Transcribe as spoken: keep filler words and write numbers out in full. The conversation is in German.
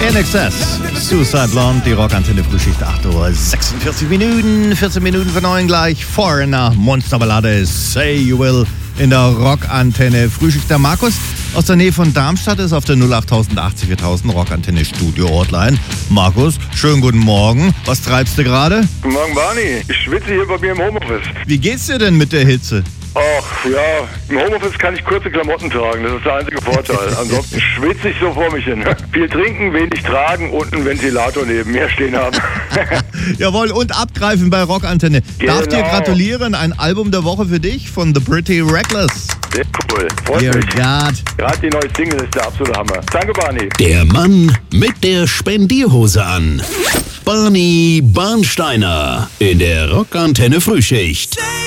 In Excess, Suicide Blonde, die Rockantenne Frühschicht, acht Uhr sechsundvierzig Minuten, vierzehn Minuten von neun gleich. Foreigner, Monsterballade, Say You Will in der Rockantenne Frühschicht. Der Markus aus der Nähe von Darmstadt ist auf der null acht null null acht null viertausend Rockantenne Studio Hotline. Markus, schönen guten Morgen. Was treibst du gerade? Guten Morgen, Barney. Ich schwitze hier bei mir im Homeoffice. Wie geht's dir denn mit der Hitze? Ach ja, im Homeoffice kann ich kurze Klamotten tragen, das ist der einzige Vorteil. Ansonsten schwitze ich so vor mich hin. Viel trinken, wenig tragen und einen Ventilator neben mir stehen haben. Jawohl, und abgreifen bei Rockantenne. Genau. Darf dir gratulieren, ein Album der Woche für dich von The Pretty Reckless. Sehr cool, freut Dear mich. God. Gerade die neue Single ist der absolute Hammer. Danke, Barney. Der Mann mit der Spendierhose an. Barney Barnsteiner in der Rockantenne Frühschicht.